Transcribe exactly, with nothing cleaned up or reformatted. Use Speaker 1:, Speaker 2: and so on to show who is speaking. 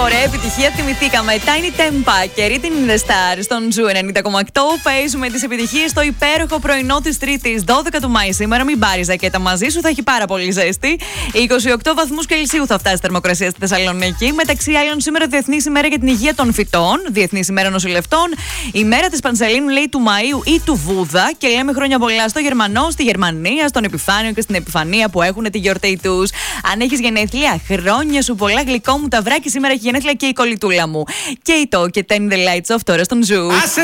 Speaker 1: Ωραία επιτυχία θυμηθήκαμε. Tiny Tempa και Written in the Stars στον Ζου ενενήντα κόμμα οκτώ. Παίζουμε τις επιτυχίες στο υπέροχο πρωινό της Τρίτης, δώδεκα του Μάη. Σήμερα μην πάρεις ζακέτα μαζί σου, θα έχει πάρα πολύ ζέστη. είκοσι οκτώ βαθμούς Κελσίου θα φτάσει η θερμοκρασία στη Θεσσαλονίκη. Μεταξύ άλλων, σήμερα Διεθνής ημέρα για την υγεία των φυτών, Διεθνής ημέρα νοσηλευτών, ημέρα της Πανσελίνου λέει του Μαΐου ή του Βούδα. Και λέμε χρόνια πολλά στο Γερμανό, στη Γερμανία, στον Επιφάνιο και στην Επιφανία που έχουν τη γιορτή τους. Αν έχεις γενέθλια, χρόνια σου πολλά, γλυκό μου ταυράκι. Σήμερα έχει γενέθλια και η κολλητούλα μου. Και η το και Turn the Lights Off τώρα στον Ζου.